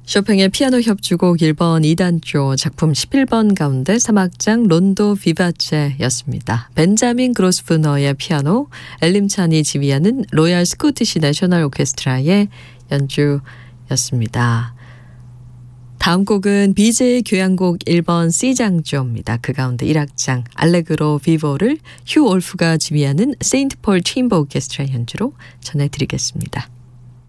쇼팽의 피아노 협주곡 1번 2단조 작품 11번 가운데 3악장 론도 비바체였습니다. 벤자민 그로스프너의 피아노, 엘림찬이 지휘하는 로얄 스코티시 내셔널 오케스트라의 연주였습니다. 다음 곡은 비제의 교향곡 1번 C장조입니다. 그 가운데 1악장 알레그로 비보를 휴 올프가 지휘하는 세인트 폴 체인버 오케스트라 연주로 전해드리겠습니다.